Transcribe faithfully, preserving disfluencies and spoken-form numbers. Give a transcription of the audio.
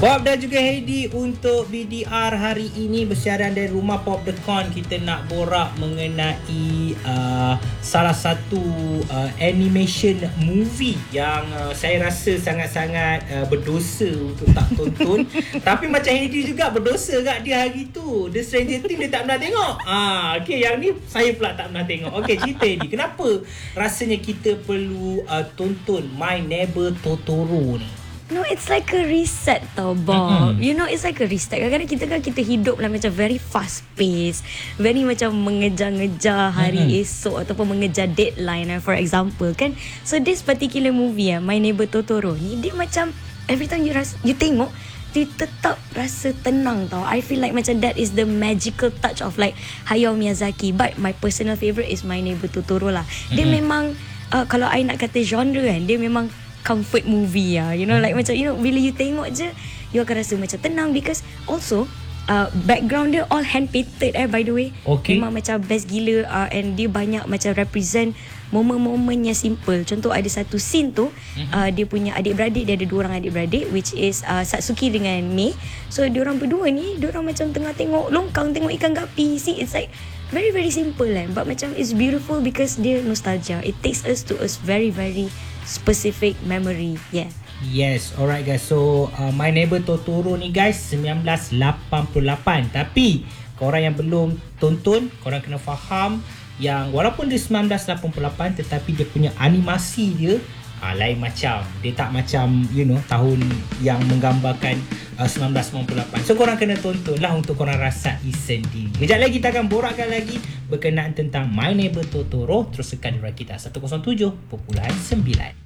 Bob dan juga Heidi untuk B D R hari ini bersiaran dari rumah Pop The Con. Kita nak borak mengenai uh, salah satu uh, animation movie yang uh, saya rasa sangat-sangat uh, berdosa untuk tak tonton. Tapi macam Heidi juga berdosa kat dia hari tu. The Stranger Things dia tak pernah tengok. Ah, okay, yang ni saya pula tak pernah tengok. Okay, cerita Heidi, kenapa rasanya kita perlu uh, tonton My Neighbor Totoro ni? No, it's like a reset tau, Bob. Mm-hmm. You know, it's like a reset. Kadang-kadang kita kan kita hidup lah macam very fast pace, very macam mengejar-ngejar hari mm-hmm. esok ataupun mengejar deadline, for example kan. So this particular movie, ah, My Neighbor Totoro ni, dia macam every time you ras- you tengok, dia tetap rasa tenang tau. I feel like macam that is the magical touch of like Hayao Miyazaki. But my personal favourite is My Neighbor Totoro lah. Dia mm-hmm. memang uh, kalau I nak kata genre kan, dia memang comfort movie lah. You know, like macam, you know, bila you tengok je, you akan rasa macam tenang. Because also uh, background dia all hand painted eh, by the way. Okay. Memang macam best gila, uh, and dia banyak macam represent momen-momen yang simple. Contoh ada satu scene tu, mm-hmm. uh, dia punya adik-beradik, dia ada dua orang adik-beradik, which is uh, Satsuki dengan Mei. So diorang berdua ni, diorang macam tengah tengok longkang, tengok ikan gapi. See, it's like very very simple lah, but macam it's beautiful because dia nostalgia. It takes us to a very very specific memory. Yeah. Yes, alright guys. So uh, My Neighbor Totoro ni guys nineteen eighty-eight. Tapi korang yang belum tonton, korang kena faham yang walaupun dia nineteen eighty-eight, tetapi dia punya animasi dia uh, lain macam. Dia tak macam, you know, tahun yang menggambarkan uh, nineteen ninety-eight. So korang kena tonton lah untuk korang rasai sendiri. Kejap lagi kita akan borakkan lagi berkenaan tentang My Neighbor Totoro. Terus tekan di Rakita one oh seven point nine.